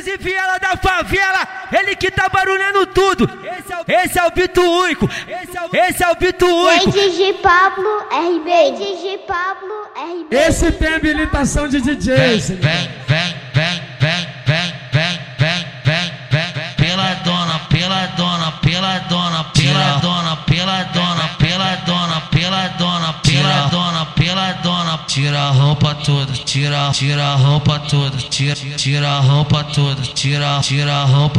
Inclusive ela da favela, ele que tá barulhando tudo. Esse é o Bito único. Esse é o Bito único. DJ Pablo RB. DJ Pablo RB. Esse tem habilitação de DJ. Vem. Tira a roupa toda, tira a roupa toda, tira a roupa toda, tira a roupa